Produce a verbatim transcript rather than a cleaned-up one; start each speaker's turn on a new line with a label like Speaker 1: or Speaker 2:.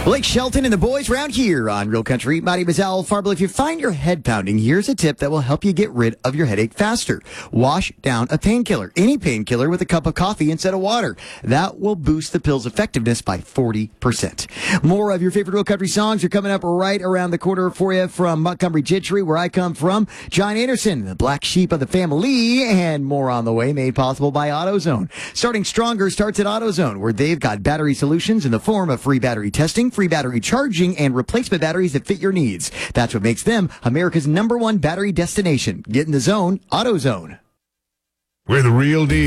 Speaker 1: Blake Shelton and the boys round here on Real Country. My name is Al Farble. If you find your head pounding, here's a tip that will help you get rid of your headache faster. Wash down a painkiller, any painkiller, with a cup of coffee instead of water. That will boost the pill's effectiveness by forty percent. More of your favorite Real Country songs are coming up right around the corner for you from Montgomery Gentry, where I come from. John Anderson, the black sheep of the family, and more on the way, made possible by AutoZone. Starting stronger starts at AutoZone, where they've got battery solutions in the form of free battery testing, free battery charging, and replacement batteries that fit your needs. That's what makes them America's number one battery destination. Get in the zone, AutoZone.
Speaker 2: We're the real deal.